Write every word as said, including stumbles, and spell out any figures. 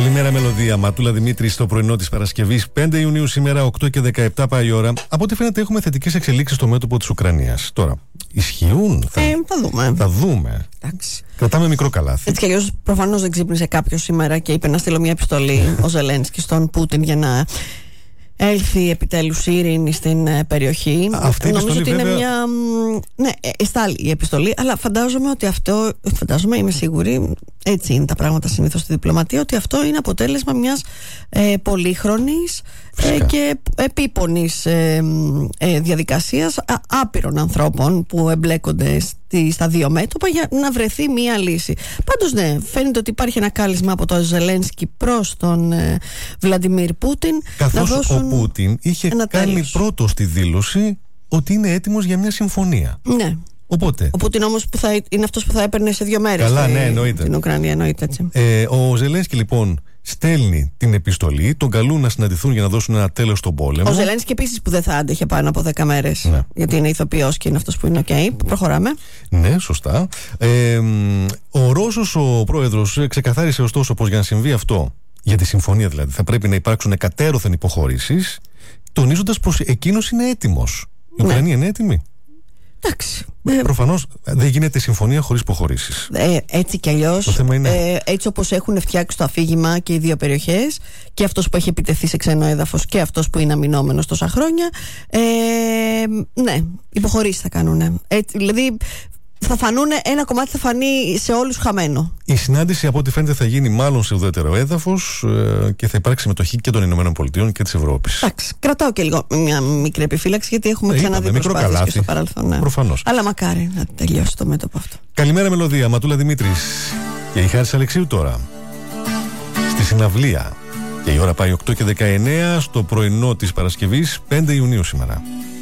Καλημέρα, μελωδία. Ματούλα Δημήτρη στο πρωινό της Παρασκευής, πέντε Ιουνίου σήμερα, οκτώ και δεκαεπτά πάει η ώρα. Από ό,τι φαίνεται, έχουμε θετικές εξελίξεις στο μέτωπο της Ουκρανίας. Τώρα, ισχύουν? Θα, ε, θα δούμε. Θα δούμε. Εντάξει. Κρατάμε μικρό καλάθι. Έτσι κι αλλιώς, προφανώς δεν ξύπνησε κάποιος σήμερα και είπε να στείλω μια επιστολή ο Ζελένσκι στον Πούτιν για να έλθει επιτέλους η ειρήνη στην ε, περιοχή. Αυτή η Νομίζω επιστολή, ότι βέβαια... είναι μια. Ναι, εστάλει η επιστολή, αλλά φαντάζομαι ότι αυτό. Φαντάζομαι, είμαι σίγουρη, έτσι είναι τα πράγματα συνήθως στη διπλωματία, ότι αυτό είναι αποτέλεσμα μιας ε, πολύχρονης ε, και επίπονης ε, ε, διαδικασίας α, άπειρων ανθρώπων που εμπλέκονται στη, στα δύο μέτωπα για να βρεθεί μια λύση. Πάντως, ναι, φαίνεται ότι υπάρχει ένα κάλεσμα από τον Ζελένσκι προς τον ε, Βλαντιμίρ Πούτιν. Καθώς να δώσουν ο Πούτιν είχε κάνει τέλος. πρώτος τη δήλωση ότι είναι έτοιμος για μια συμφωνία. Ναι. Οπότε. Ο Πούτιν όμως που θα, είναι αυτός που θα έπαιρνε σε δύο μέρες. Καλά, στη, ναι, εννοείται. Την Ουκρανία, εννοείται έτσι. Ε, ο Ζελένσκι λοιπόν στέλνει την επιστολή, τον καλούν να συναντηθούν για να δώσουν ένα τέλος στον πόλεμο. Ο Ζελένσκι επίσης που δεν θα άντεχε πάνω από δέκα μέρες. Ναι. Γιατί είναι ηθοποιός και είναι αυτός που είναι OK. Προχωράμε. Ναι, σωστά. Ε, ο Ρώσος ο πρόεδρος ξεκαθάρισε ωστόσο πως για να συμβεί αυτό, για τη συμφωνία δηλαδή, θα πρέπει να υπάρξουν εκατέρωθεν υποχωρήσεις, τονίζοντας πως εκείνος είναι έτοιμος. Η Ουκρανία ναι. είναι έτοιμη. Εντάξει. Προφανώς δεν γίνεται συμφωνία χωρίς υποχωρήσεις. Ε, έτσι κι αλλιώς, είναι... ε, έτσι όπως έχουν φτιάξει το αφήγημα και οι δύο περιοχές, και αυτός που έχει επιτεθεί σε ξένο έδαφος και αυτός που είναι αμυνόμενος τόσα χρόνια, ε, ναι, υποχωρήσεις θα κάνουν. Ε, δηλαδή θα φανούν, ένα κομμάτι θα φανεί σε όλους χαμένο. Η συνάντηση από ό,τι φαίνεται θα γίνει μάλλον σε ουδέτερο έδαφος ε, και θα υπάρξει συμμετοχή και των Ηνωμένων Πολιτειών και της Ευρώπης. Εντάξει, κρατάω και λίγο μια μικρή επιφύλαξη γιατί έχουμε ε, ξαναδεί προσπάθειες και στο παρελθόν. Ναι. Προφανώς. Αλλά μακάρι να τελειώσει το μέτωπο αυτό. Καλημέρα, μελωδία. Ματούλα Δημήτρης και η Χάρης Αλεξίου τώρα στη συναυλία. Και η ώρα πάει οκτώ και δεκαεννέα στο πρωινό της Παρασκευής, πέντε Ιουνίου σήμερα.